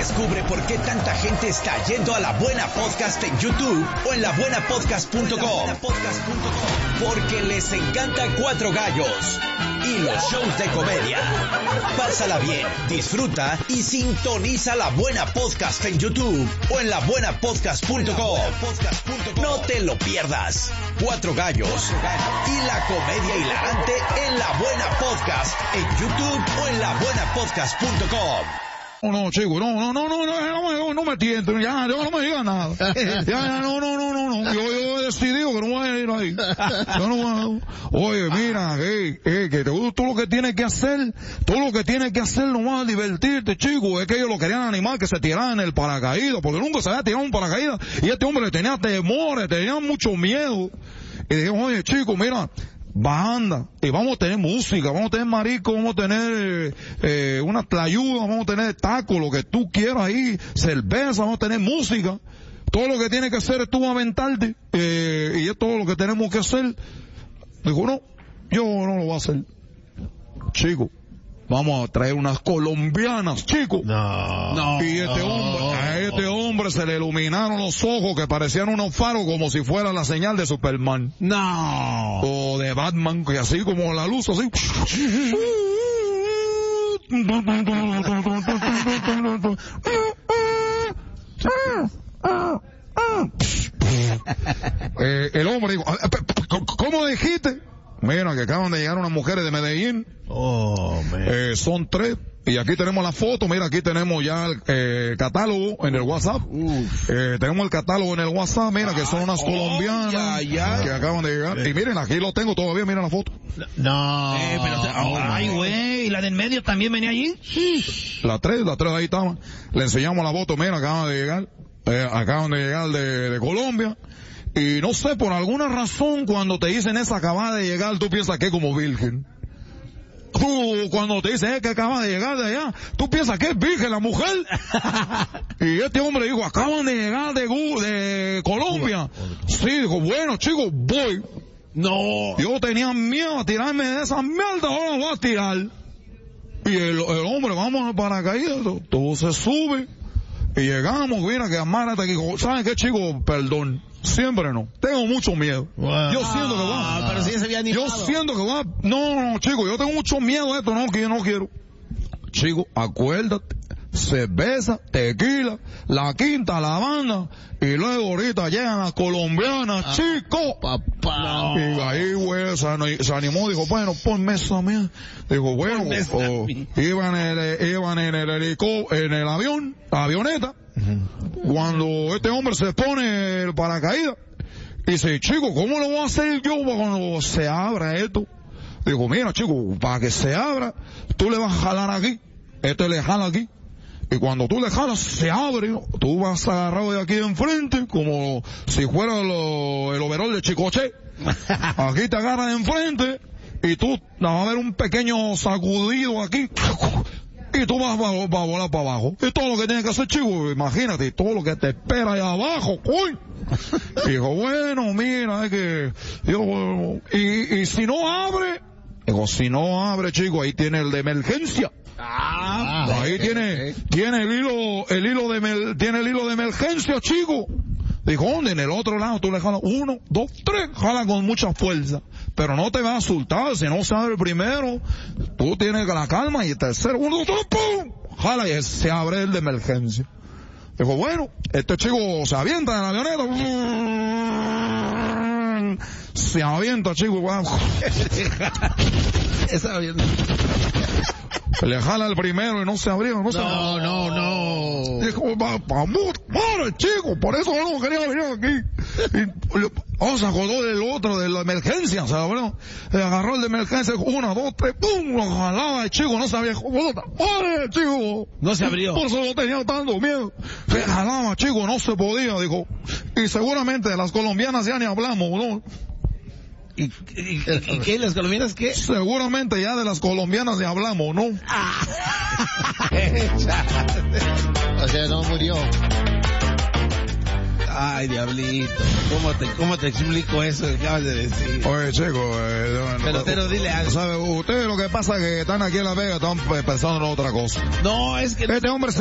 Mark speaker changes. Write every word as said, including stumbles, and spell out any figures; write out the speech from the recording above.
Speaker 1: Descubre por qué tanta gente está yendo a La Buena Podcast en YouTube o en la buena podcast punto com. Porque les encanta Cuatro Gallos y los shows de comedia. Pásala bien, disfruta y sintoniza La Buena Podcast en YouTube o en la buena podcast punto com. No te lo pierdas. Cuatro Gallos y la comedia hilarante en La Buena Podcast en YouTube o en la buena podcast punto com.
Speaker 2: No, no, chico, no, no, no, no, no, no, no me tienten, ya, yo no me digas nada. Ya, ya, no, no, no, no, no, yo, yo he decidido que no voy a ir ahí. Yo no voy a... Oye, mira, eh, eh, que tú, tú lo que tienes que hacer, tú lo que tienes que hacer nomás divertirte, chico, es que ellos lo querían animar que se tiraran en el paracaídas, porque nunca se había tirado un paracaídas, y este hombre le tenía temores, tenía mucho miedo. Y dije, oye, chico, mira, banda, y vamos a tener música, vamos a tener marico, vamos a tener eh, una tlayuda, vamos a tener tacos, lo que tú quieras ahí, cerveza, vamos a tener música. Todo lo que tienes que hacer es tú aventarte, eh, y es todo lo que tenemos que hacer. Dijo, no, yo no lo voy a hacer. Chico, vamos a traer unas colombianas, chico.
Speaker 3: No, no.
Speaker 2: Y este
Speaker 3: no,
Speaker 2: hombre, a este hombre se le iluminaron los ojos que parecían unos faros como si fuera la señal de Superman.
Speaker 3: No.
Speaker 2: O de Batman, que así como la luz, así. eh, el hombre dijo, ¿cómo dijiste? Mira, que acaban de llegar unas mujeres de Medellín.
Speaker 3: Oh, man.
Speaker 2: Eh, son tres. Y aquí tenemos la foto. Mira, aquí tenemos ya el eh, catálogo en el WhatsApp. Eh, tenemos el catálogo en el WhatsApp. Mira, que son unas
Speaker 3: oh,
Speaker 2: colombianas
Speaker 3: ya, ya.
Speaker 2: que acaban de llegar. Y miren, aquí lo tengo todavía. Miren la foto.
Speaker 3: No.
Speaker 4: Eh, pero, oh, ay, güey. ¿Y la del medio también venía allí?
Speaker 2: La tres, la tres ahí estaban. Le enseñamos la foto. Mira, acaban de llegar. Eh, acaban de llegar de, de Colombia. Y no sé, por alguna razón, cuando te dicen esa acaba de llegar, tú piensas que es como virgen. Tú, cuando te dicen eh, que acaba de llegar de allá, tú piensas que es virgen la mujer. Y este hombre dijo, acaban de llegar de, de Colombia. Sí, dijo, bueno, chicos, voy.
Speaker 3: No.
Speaker 2: Yo tenía miedo a tirarme de esa mierda, ahora voy a tirar. Y el, el hombre, vamos al paracaídas, todo se sube. Y llegamos, mira que amárate aquí. ¿Saben qué, chicos? Perdón. Siempre no. Tengo mucho miedo.
Speaker 3: Wow.
Speaker 2: Yo siento que va.
Speaker 3: Ah, pero sí se había animado.
Speaker 2: Yo siento que va. No, no, chico, yo tengo mucho miedo de esto, no, que yo no quiero. Chico, acuérdate. Cerveza, tequila, la quinta, la banda, y luego ahorita llegan las colombianas, ah, chico.
Speaker 3: Papá.
Speaker 2: Y ahí, güey, se, se animó, dijo, bueno, ponme esa mía. Dijo, bueno, oh, iban en el, iban en el helicóptero, en el avión, la avioneta. Uh-huh. Cuando este hombre se pone el paracaídas, y dice, chico, ¿cómo lo voy a hacer yo cuando se abra esto? Digo, mira, chico, para que se abra, tú le vas a jalar aquí, este le jala aquí. Y cuando tú le jalas, se abre, tú vas agarrado de aquí de enfrente, como si fuera lo, el overol de Chicoche. Aquí te agarras de enfrente, y tú vas a ver un pequeño sacudido aquí, y tú vas, vas, vas a volar para abajo. Y todo lo que tienes que hacer, chico, imagínate, todo lo que te espera ahí abajo, ¡uy! Dijo, bueno, mira, es que, digo, y, y si no abre, digo, si no abre, chico, ahí tiene el de emergencia.
Speaker 3: Ah,
Speaker 2: ahí
Speaker 3: okay,
Speaker 2: tiene,
Speaker 3: okay.
Speaker 2: tiene el hilo, el hilo de, mel, tiene el hilo de emergencia, chico. Dijo, ¿dónde? En el otro lado tú le jalas uno, dos, tres, jala con mucha fuerza. Pero no te vas a asustar, si no se abre el primero, tú tienes la calma y el tercero, uno, dos, tres, ¡pum! Jala y se abre el de emergencia. Dijo, bueno, este chico se avienta en la avioneta. Se avienta, chico, wow.
Speaker 3: Esa avión.
Speaker 2: Le jala el primero y no se abrió, no, no se
Speaker 3: No, no, no.
Speaker 2: Dijo, vamos, para, chico, por eso yo no quería venir aquí. Y, oh, se acordó del otro, de la emergencia, se abrió. Le agarró el de emergencia, una, dos, tres, pum, lo jalaba, el chico, no sabía cómo, ¡para, chico!
Speaker 3: No se abrió.
Speaker 2: Por eso no tenía tanto miedo. Se jalaba, chico, no se podía, dijo. Y seguramente de las colombianas ya ni hablamos, ¿no?
Speaker 3: ¿Y, y, y qué? ¿Las colombianas qué?
Speaker 2: Seguramente ya de las colombianas ya hablamos, ¿no?
Speaker 3: Ah. O sea, no murió. Ay, diablito. ¿Cómo te, cómo te explico eso que acabas de decir?
Speaker 2: Oye, chico, eh,
Speaker 3: Pelotero, dile algo.
Speaker 2: ¿Sabe? Ustedes lo que pasa es que están aquí en La Vega, están pensando en otra cosa.
Speaker 3: No, es que...
Speaker 2: Este hombre se